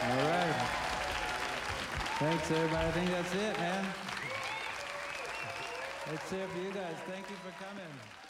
All right. Thanks, everybody. I think that's it, man. That's it for you guys. Thank you for coming.